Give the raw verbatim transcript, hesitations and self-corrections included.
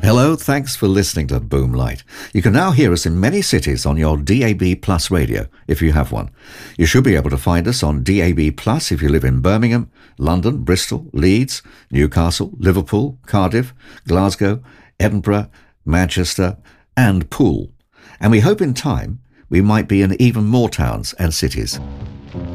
Hello, thanks for listening to Boomlight. You can now hear us in many cities on your D A B Plus radio, if you have one. You should be able to find us on D A B Plus if you live in Birmingham, London, Bristol, Leeds, Newcastle, Liverpool, Cardiff, Glasgow, Edinburgh, Manchester and Poole. And we hope in time we might be in even more towns and cities.